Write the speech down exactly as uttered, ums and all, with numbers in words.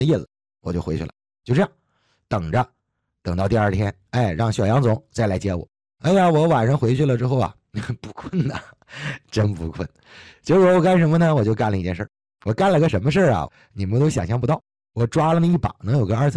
意思，我就回去了。就这样，等着，等到第二天，哎，让小杨总再来接我。哎呀，我晚上回去了之后啊，不困呐，真不困。结果我干什么呢？我就干了一件事，我干了个什么事啊？你们都想象不到。我抓了那一把能有个二